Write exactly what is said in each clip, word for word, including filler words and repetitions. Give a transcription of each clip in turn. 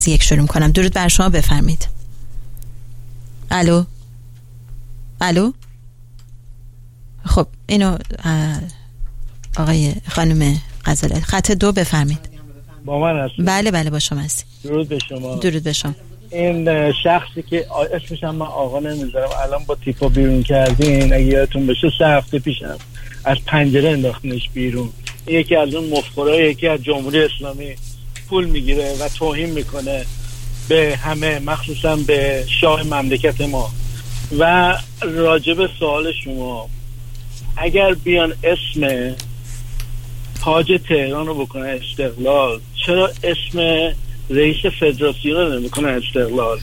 یک شروع کنم. درود بر شما، بفرمید. الو الو خب اینو آقای خانم غزاله، خط دو بفرمید. با من هستید؟ بله بله با شما هستید. درود به شما. درود به شما. این شخصی که اسمش هم من آقا نمیذارم، الان با تیپا بیرون کردین، اگه یادتون بشه سه هفته پیشم از پنجره انداختنش بیرون. یکی از اون مفخرهای یکی از جمهوری اسلامی پول میگیره و توهین میکنه به همه، مخصوصا به شاه مملکت ما. و راجب سوال شما، اگر بیان اسم تاج تهران رو بکنه استقلال، چرا اسم رئیس فدراسیون رو نمیکنه استقلال؟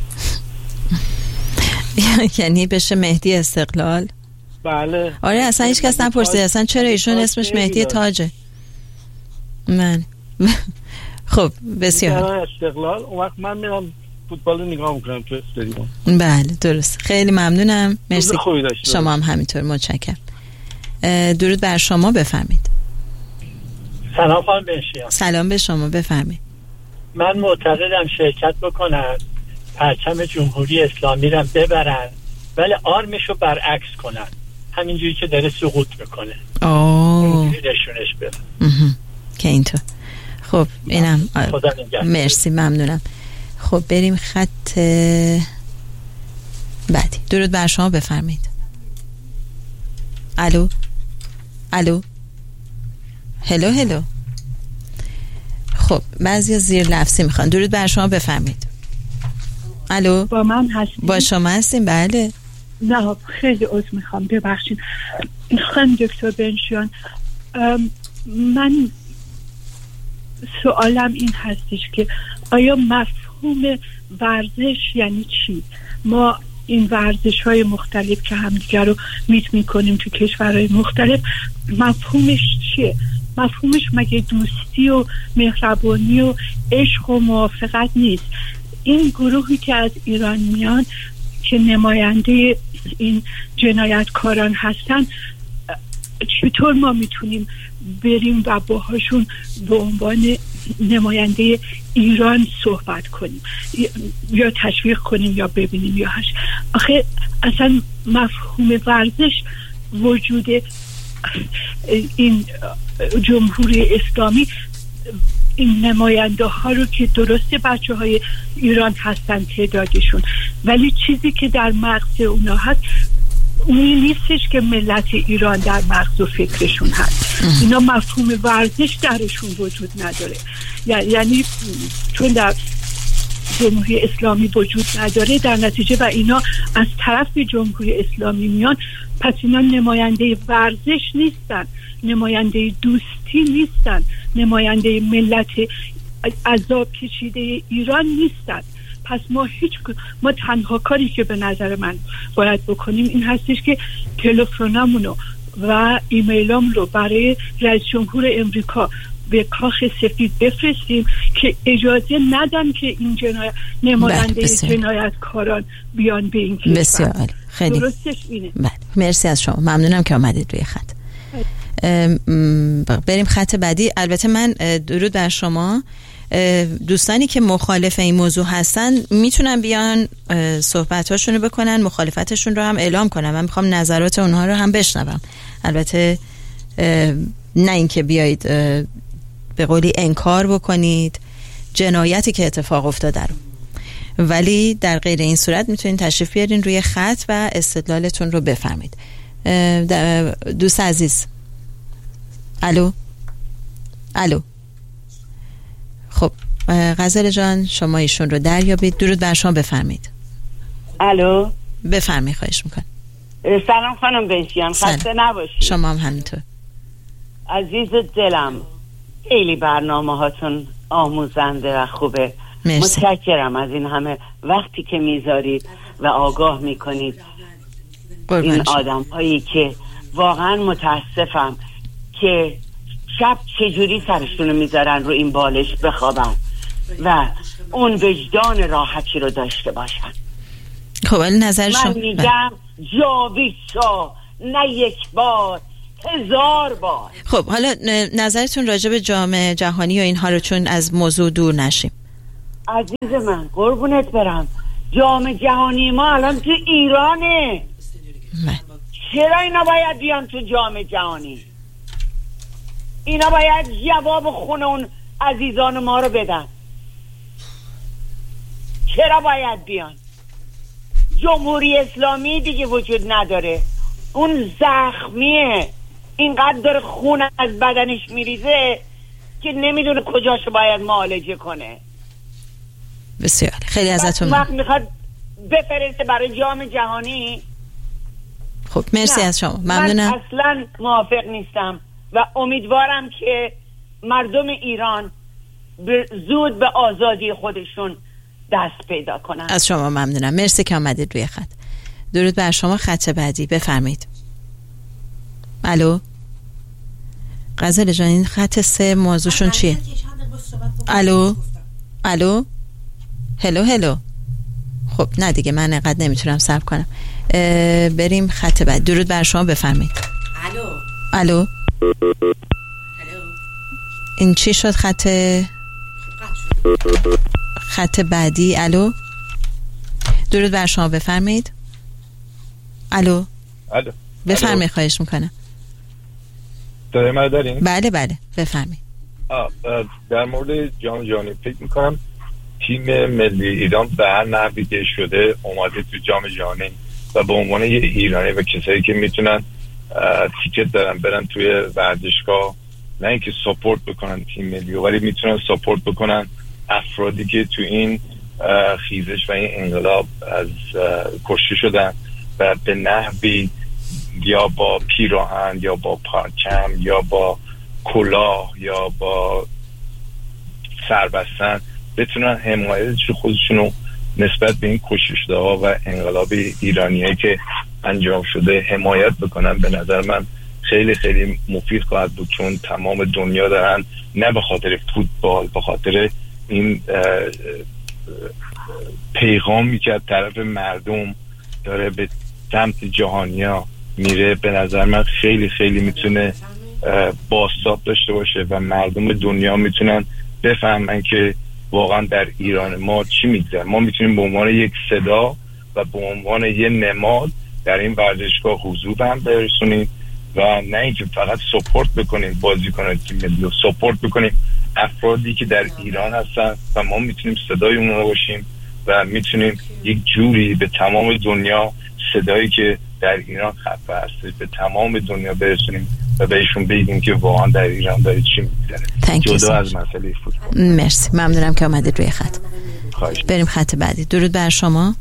یعنی بشه مهدی استقلال؟ بله. آره اصلا هیچ کس نپرسید اصلا چرا ایشون اسمش مهدی تاجه. من خب بسیار استقلال، اون وقت من میرم فوتبال رو نگاه میکنم تو استادیوم. بله درست، خیلی ممنونم، مرسی. شما هم همینطور، متشکرم. درود بر شما، بفرمید. سلام خانم بنشیان. سلام به شما، بفرمید. من معتقدم شرکت بکنن، پرچم جمهوری اسلامی رو ببرن ولی آرمشو برعکس کنن، همینجوری که داره سقوط میکنه. آه نشونش بده که اینطور. خب اینم مرسی، ممنونم. خب بریم خط بعدی. درود بر شما، بفرمید. الو الو هلو هلو. خب بعضی زیر لفظی میخوان. درود بر شما، بفرمید. الو با من هستیم؟ با شما هستیم، بله. نه خیلی عذر میخوام، ببخشید خانم دکتر بنشیان. من سوالم این هستش که آیا مفهوم ورزش یعنی چی؟ ما این ورزش های مختلف که همدیگر رو میت میکنیم تو کشورهای مختلف، مفهومش چیه؟ مفهومش مگه دوستی و مهربانی و عشق و موافقت نیست؟ این گروهی که از ایران میان که نماینده این جنایتکاران هستن، چطور ما میتونیم بریم و باهاشون به عنوان نماینده ایران صحبت کنیم یا تشویق کنیم یا ببینیم یا هش؟ آخه اصلا مفهوم ورزش وجود این جمهوری اسلامی، این نماینده ها رو که درسته بچه های ایران هستن تعدادشون، ولی چیزی که در مغز اونا هست اونی نیستش که ملت ایران در مغز و فکرشون هست. اینا مفهوم ورزش درشون وجود نداره، یعنی چون در جمهوری اسلامی وجود نداره در نتیجه و اینا از طرف جمهوری اسلامی میان، پس اینا نماینده ورزش نیستن، نماینده دوستی نیستن، نماینده ملت عذاب کشیده ایران نیستن. پس ما هیچ ما تنها کاری که به نظر من باید بکنیم این هستش که تلفنامونو و ایمیلام رو برای رئیس جمهور امریکا به کاخ سفید بفرستیم که اجازه ندن که این جنایت نماینده جنایتکاران بیان به این کشور. بسیار خیلی درستش اینه. بله مرسی از شما، ممنونم که آمدید روی خط. بریم خط بعدی. البته من درود بر شما، دوستانی که مخالف این موضوع هستن میتونن بیان صحبتاشون رو بکنن، مخالفتشون رو هم اعلام کنن. من میخوام نظرات اونها رو هم بشنوم. البته نه اینکه بیایید به قولی انکار بکنید جنایتی که اتفاق افتاده رو، ولی در غیر این صورت میتونید تشریف بیارین روی خط و استدلالتون رو بفرمایید. دوست عزیز، الو الو. خب غزاله جان شما ایشون رو دریابید. درود بر شما، بفرمایید. الو بفرمایید، خواهش میکنم. سلام خانم بنشیان، خسته نباشید. شما هم همینطور. عزیز دلم، خیلی برنامه هاتون آموزنده و خوبه. مرسی. متشکرم از این همه وقتی که میذارید و آگاه میکنید این آدم هایی که واقعا متاسفم که شب چجوری سرشونو میذارن رو این بالش بخوابن و اون وجدان راحتی رو داشته باشن. خب ولی نظر شما؟ من میگم جاوید شاه، نه یک بار، هزار بار. خب حالا نظرتون راجع به جام جهانی و اینها رو، چون از موضوع دور نشیم. عزیز من قربونت برم، جام جهانی ما الان تو ایرانه. چرا اینا باید بیان تو جام جهانی؟ اینا باید جواب خون اون عزیزان ما رو بدن. چرا باید بیان؟ جمهوری اسلامی دیگه وجود نداره، اون زخمیه، اینقدر داره خون از بدنش میریزه که نمیدونه کجاشو باید معالجه کنه. بسیار خیلی ازتون وقت میخواد بفرسته برای جام جهانی. خب مرسی از شما، ممنونم. من اصلا موافق نیستم و امیدوارم که مردم ایران زود به آزادی خودشون دست پیدا کنن. از شما ممنونم، مرسی که آمدید روی خط. درود بر شما. خط بعدی بفرمایید. الو غزل جان، این خط سه موضوعشون چیه؟ الو الو هلو هلو. خب نه دیگه من اینقدر نمیتونم صبر کنم. بریم خط بعد. درود بر شما بفرمایید. الو الو این چی شد؟ خط خط بعدی. الو درود بر شما بفرمایید. الو الو بفرمایید، خواهش میکنم. صدای من دارین؟ بله بله بفرمایید. در مورد جام جهانی فکر میکنم تیم ملی ایران به هر نحوی که شده اومده تو جام جهانی و به عنوان یه ایرانی و کسایی که میتونن تیکت دارن برن توی ورزشگاه، نه اینکه ساپورت بکنن تیم ملی، ولی میتونن ساپورت بکنن افرادی که تو این خیزش و این انقلاب از کشته شدن و به نحوی یا با پیراهن یا با پرچم یا با کلاه یا با سربستن بتونن حمایت خودشونو نسبت به این کشته ها و انقلاب ایرانیه که انجام شده حمایت بکنن. به نظر من خیلی خیلی مفید خواهد بود، چون تمام دنیا دارن نه به خاطر فوتبال، به خاطر این پیغامی که از طرف مردم داره به سمت جهانیا میره. به نظر من خیلی خیلی میتونه بازتاب داشته باشه و مردم دنیا میتونن بفهمن که واقعا در ایران ما چی میگذره. ما میتونیم به عنوان یک صدا و به عنوان یه نماد در این ورزشگاه حضور هم برسونیم و نه اینکه فقط سپورت بکنیم بازیکن تیم ملی، سپورت بکنیم افرادی که در ایران هستن و ما میتونیم صدای اونها باشیم و میتونیم یک جوری به تمام دنیا صدایی که در ایران خفه هست به تمام دنیا برسونیم و بهشون بگیم که واقعا در ایران داره چی میگذره، جدا از مسئله فوتبال. مرسی، ممنونم که آمدید روی خط. خواهش. بریم خط بعدی. درود بر شما.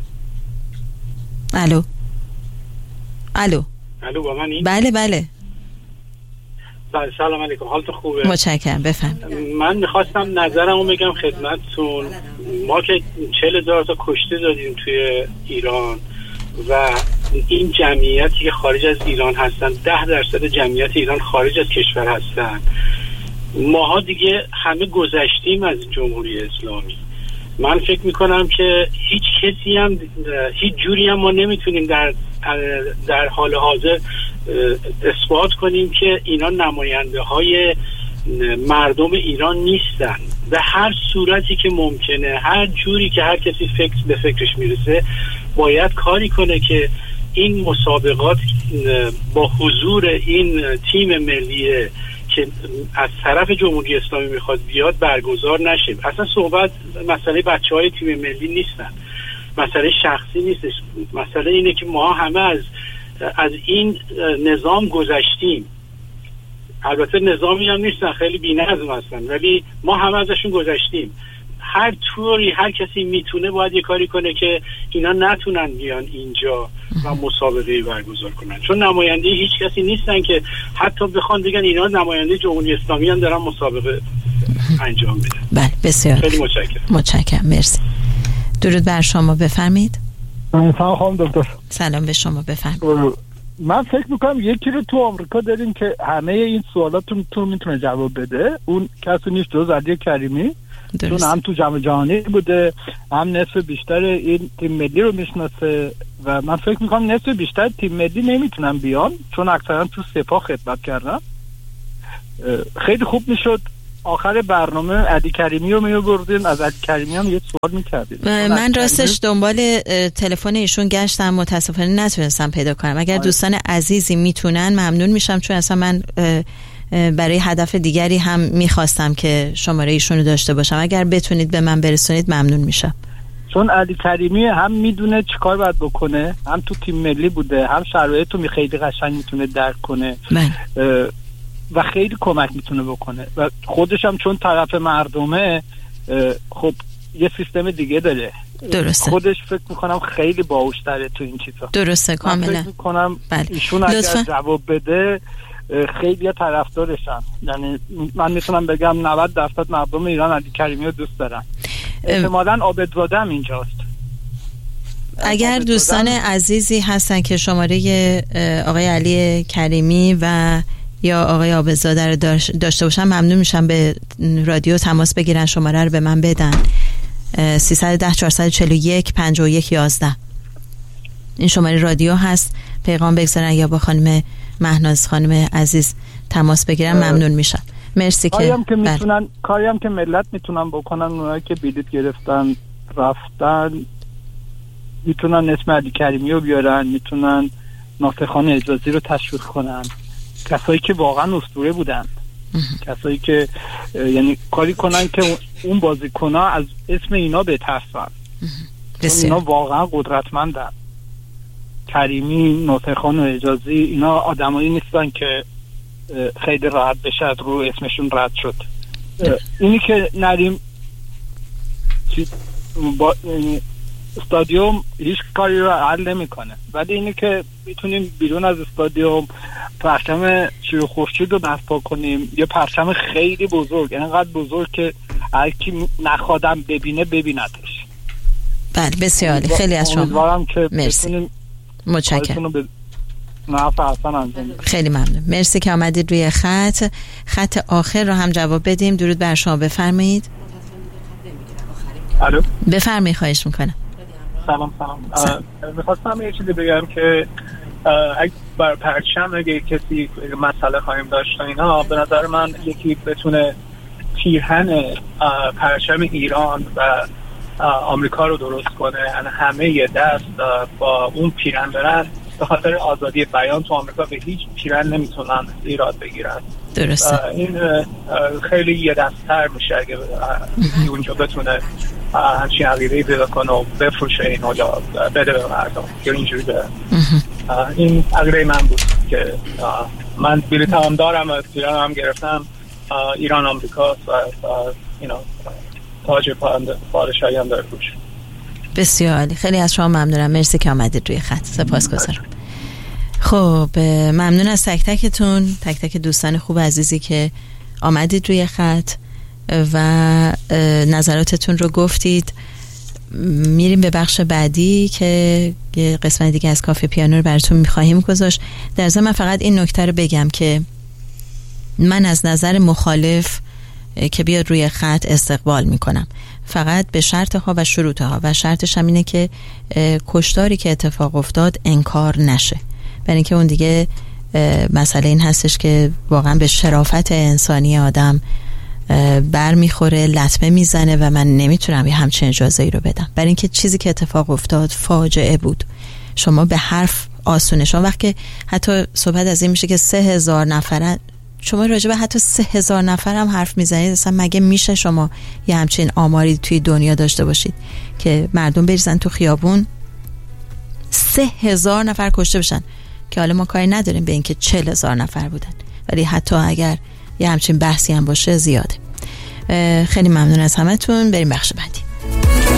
الو الو الو با منی؟ بله بله بله سلام علیکم، حالت خوبه؟ متشکرم، بفرمایید. من میخواستم نظرمو بگم خدمتتون. ما که چهل هزار تا کشته دادیم توی ایران و این جمعیتی که خارج از ایران هستن، ده درصد جمعیت ایران خارج از کشور هستن. ماها دیگه همه گذشتیم از جمهوری اسلامی. من فکر میکنم که هیچ کسی هم هیچ جوری هم ما نمیتونیم در در حال حاضر اثبات کنیم که اینا نماینده های مردم ایران نیستن. به هر صورتی که ممکنه، هر جوری که هر کسی فکر به فکرش میرسه باید کاری کنه که این مسابقات با حضور این تیم ملیه که از طرف جمهوری اسلامی میخواد بیاد برگزار نشه. اصلا صحبت مسئله بچه های تیم ملی نیستن، مسئله شخصی نیستش. مسئله اینه که ما همه از از این نظام گذشتیم. البته نظامی هم نیستن، خیلی بی‌نظم هستن، ولی ما همه ازشون گذشتیم. هر طوری هر کسی میتونه باید یه کاری کنه که اینا نتونن بیان اینجا و مسابقه برگزار کنن، چون نماینده هیچ کسی نیستن که حتی بخوان بگن اینا نماینده جمهوری اسلامی هم دارن مسابقه انجام میدن. بله بسیار خیلی متشکرم. متشکرم، مرسی. درود بر شما، بفرمایید. سلام خانم دکتر. سلام به شما، بفرمایید. من فکر میکنم یکی رو تو آمریکا داریم که همه این سوالاتون تو میتونه جواب بده. اون کسی نیست جز علی کریمی. درست. چون هم تو جام جهانی بوده، هم نصف بیشتر این تیم ملی رو میشناسه و من فکر میکنم نصف بیشتر تیم ملی نمیتونن بیان چون اکثرا تو سپاه خدمت کردن. خیلی خوب میشد آخر برنامه علی کریمی رو می‌بردین، از علی کریمی هم یه سوال می‌کردین. من راستش دنبال تلفن ایشون گشتم، متاسفانه نتونستم پیدا کنم. اگر آه. دوستان عزیزی میتونن ممنون میشم، چون اصلا من برای هدف دیگری هم میخواستم که شماره ایشون رو داشته باشم. اگر بتونید به من برسونید ممنون میشم. چون علی کریمی هم میدونه چیکار باید بکنه، هم تو تیم ملی بوده، هم شرایطو می خیلی قشنگ میتونه درک کنه و خیلی کمک میتونه بکنه و خودش هم چون طرف مردمه خب یه سیستم دیگه داره. درسته. خودش فکر میکنم خیلی باهوش‌تره تو این چیزا. درسته کاملا. فکر میکنم بله. ایشون اگر جواب بده خیلی طرفدارشن. یعنی من میتونم بگم نود درصد مردم ایران علی کریمی رو دوست دارن. احتمالاً عابدزاده هم اینجاست. اگر دوستان عزیزی هستن که شماره آقای علی کریمی و یا آقای عابدزاده رو داشته باشن ممنون میشم به رادیو تماس بگیرن، شماره رو به من بدن. سیصد و ده چهارصد و چهل و یک پنجاه و یک یازده این شماره رادیو هست. پیغام بگذارن یا با خانم مهناز خانم عزیز تماس بگیرن ممنون میشم. مرسی که کاری هم که میتونن کاری هم که ملت میتونن بکنن، اونایی که بلیط گرفتن رفتن میتونن اسم علی کریمی رو بیارن، میتونن ناصرخان اجازی رو تشویق کنن، کسایی که واقعا اسطوره بودن، کسایی که یعنی کاری کنن که اون بازیکن‌ها از اسم اینا بترسن، چون اینا واقعا قدرتمندن. کریمی، ناصرخان و اجازی اینا آدمایی نیستن که خیلی راحت بشه از رو اسمشون رد شد. اینی که نریم با استادیوم هیچ کاری رو حل نمیکنه، ولی اینی که میتونیم بیرون از استادیوم پرچم شیر خورشید رو برپا کنیم، یه پرچم خیلی بزرگ، اینقدر بزرگ که هر کی نخوادم ببینه ببینتش. بله بسیار عالی، خیلی از شما امیدوارم که مرسی، متشکرم. ب... خیلی ممنون، مرسی که آمدید روی خط. خط آخر رو هم جواب بدیم. درود بر شما، بفرمایید. الو، بفرمایید، خواهش میکنم. سلام سلام. میخواستم یه چیزی بگم که اگه بر پرچم اگه کسی مسئله خواهیم داشت اینا، به نظر من یکی بتونه پیرهن پرچم ایران و آمریکا رو درست کنه، یعنی همه یه دست با اون پیرهن برن. به خاطر آزادی بیان تو آمریکا به هیچ پیرهن نمیتونن ایراد بگیرن. درسته. این خیلی یه دست‌تر میشه اگه اونجا بتونه همچین عقیده‌ای پیدا کنه و بفروشه اینو یا بده به مردم که اینجوری بره. این عقیده من بود که من بلیط هم دارم، از ایران هم گرفتم، ایران آمریکا و اینا تاج پادشاهی هم داره روش. بسیار عالی، خیلی از شما ممنونم، مرسی که آمدید روی خط. سپاسگزارم. خب ممنون از تک تکتون، تک تک دوستان خوب عزیزی که آمدید روی خط و نظراتتون رو گفتید. میریم به بخش بعدی که قسمت دیگه از کافه پیانو رو براتون میخواهیم گذاشت. در ضمن من فقط این نکته رو بگم که من از نظر مخالف که بیاد روی خط استقبال میکنم، فقط به شرط ها و شروط ها، و شرطش هم اینه که کشتاری که اتفاق افتاد انکار نشه، برای اینکه اون دیگه مسئله این هستش که واقعا به شرافت انسانی آدم بر میخوره، لطمه میزنه و من نمیتونم یه همچین اجازه ای رو بدم، برای اینکه چیزی که اتفاق افتاد فاجعه بود. شما به حرف آسونه، شما وقتی حتی صحبت از این میشه که سه هزار نفرن، شما راجع به حتی سه هزار نفر هم حرف میزنید، اصلا مگه میشه شما یه همچین آماری توی دنیا داشته باشید که مردم بریزن تو خیابون سه هزار نفر کشته بشن؟ که حالا ما کاری نداریم به اینکه چهل هزار نفر بودن، ولی حتی اگر یه همچین بحثی هم باشه زیاده. خیلی ممنون از همتون. بریم بخش بعدی.